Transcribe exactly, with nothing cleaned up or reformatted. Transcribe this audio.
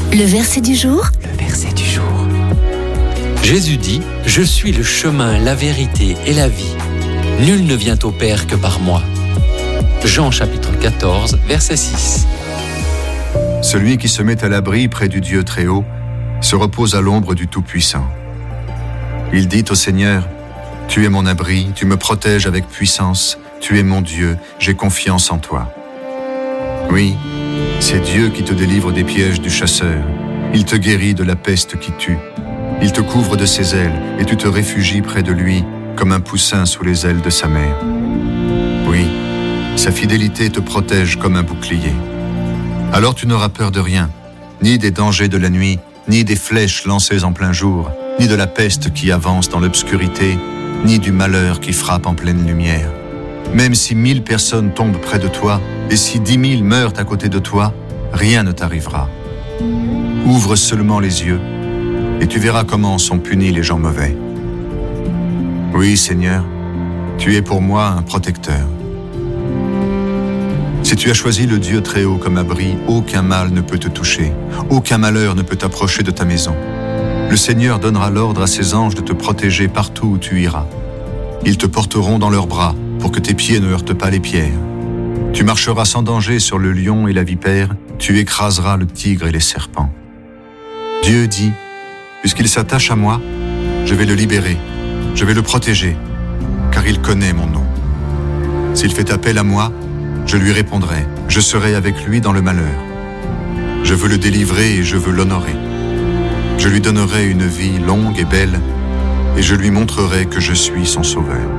Le verset du jour. Le verset du jour. Jésus dit, « Je suis le chemin, la vérité et la vie. Nul ne vient au Père que par moi. » Jean chapitre quatorze, verset six. Celui qui se met à l'abri près du Dieu très haut se repose à l'ombre du Tout-Puissant. Il dit au Seigneur, « Tu es mon abri, tu me protèges avec puissance, tu es mon Dieu, j'ai confiance en toi. » Oui, c'est Dieu qui te délivre des pièges du chasseur. Il te guérit de la peste qui tue. Il te couvre de ses ailes et tu te réfugies près de lui comme un poussin sous les ailes de sa mère. Oui, sa fidélité te protège comme un bouclier. Alors tu n'auras peur de rien, ni des dangers de la nuit, ni des flèches lancées en plein jour, ni de la peste qui avance dans l'obscurité, ni du malheur qui frappe en pleine lumière. Même si mille personnes tombent près de toi, et si dix mille meurent à côté de toi, rien ne t'arrivera. Ouvre seulement les yeux, et tu verras comment sont punis les gens mauvais. Oui, Seigneur, tu es pour moi un protecteur. Si tu as choisi le Dieu très haut comme abri, aucun mal ne peut te toucher, aucun malheur ne peut t'approcher de ta maison. Le Seigneur donnera l'ordre à ses anges de te protéger partout où tu iras. Ils te porteront dans leurs bras pour que tes pieds ne heurtent pas les pierres. Tu marcheras sans danger sur le lion et la vipère, tu écraseras le tigre et les serpents. Dieu dit, puisqu'il s'attache à moi, je vais le libérer, je vais le protéger, car il connaît mon nom. S'il fait appel à moi, je lui répondrai, je serai avec lui dans le malheur. Je veux le délivrer et je veux l'honorer. Je lui donnerai une vie longue et belle, et je lui montrerai que je suis son sauveur.